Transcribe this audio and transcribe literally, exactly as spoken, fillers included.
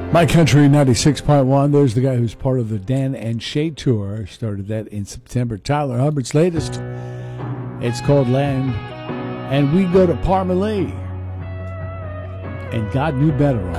My Country ninety-six point one. There's the guy who's part of the Dan and Shay Tour. Started that in September. Tyler Hubbard's latest. It's called Land. And we go to Parmalee. And God Knew Better on